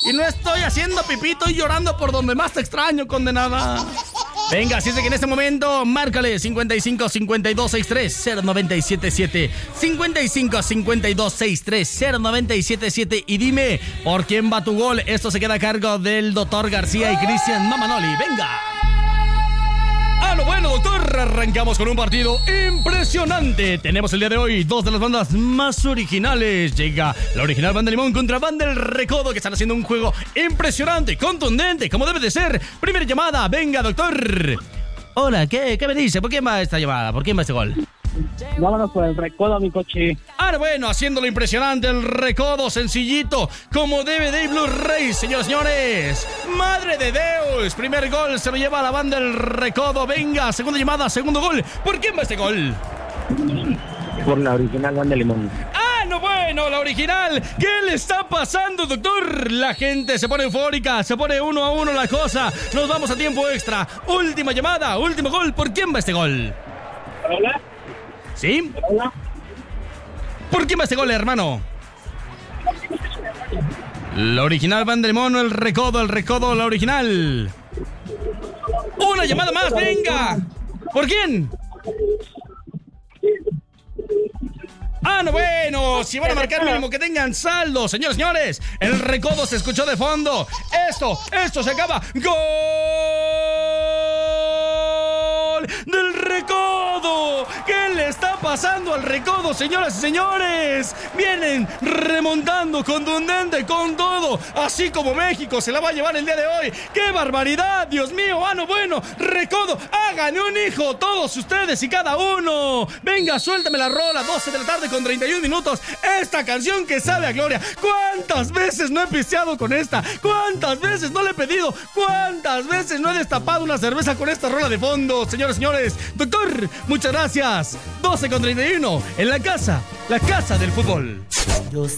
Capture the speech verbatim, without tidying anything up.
Y no estoy haciendo pipito y llorando por donde más te extraño, condenada. Venga, así es de que en este momento, márcale cincuenta y cinco, cincuenta y dos, sesenta y tres, cero noventa y siete siete. cincuenta y cinco, cincuenta y dos, sesenta y tres, cero noventa y siete siete. Y dime, ¿por quién va tu gol? Esto se queda a cargo del doctor García y Cristian Mamanoli. ¡Venga! Ah, no, bueno, doctor, arrancamos con un partido impresionante. Tenemos el día de hoy dos de las bandas más originales. Llega la original Banda Limón contra Banda El Recodo, que están haciendo un juego impresionante, contundente, como debe de ser. Primera llamada, venga, doctor. Hola, ¿qué, qué me dice? ¿Por quién va esta llamada? ¿Por quién va este gol? Vámonos por El Recodo, mi coche. Ah, bueno, haciéndolo impresionante, El Recodo, sencillito, como debe de Blu-ray, señores, señores. Madre de Dios, primer gol se lo lleva a la Banda El Recodo. Venga, segunda llamada, segundo gol. ¿Por quién va este gol? Por la original Banda Limón. Ah, no, bueno, la original. ¿Qué le está pasando, doctor? La gente se pone eufórica, se pone uno a uno la cosa. Nos vamos a tiempo extra. Última llamada, último gol. ¿Por quién va este gol? Hola. ¿Sí? Hola. ¿Por quién va este gol, hermano? La original Banda Limón, El Recodo, El Recodo, la original. Una llamada más, venga. ¿Por quién? Ah, no, bueno, si van a marcar mínimo que tengan saldo, señores, señores. El Recodo se escuchó de fondo. Esto, esto se acaba. ¡Gol del Recodo! ¿Qué le está pasando al Recodo, señoras y señores? Vienen remontando contundente con todo, así como México se la va a llevar el día de hoy. ¡Qué barbaridad, Dios mío! Ah, no, bueno, Recodo, háganle un hijo todos ustedes y cada uno. Venga, suéltame la rola, doce de la tarde con treinta y un minutos. Esta canción que sabe a gloria. ¿Cuántas veces no he pisteado con esta? ¿Cuántas veces no le he pedido? ¿Cuántas veces no he destapado una cerveza con esta rola de fondo? Señores, señores, doctor, muchas gracias. doce con treinta y uno en la casa, la casa del fútbol.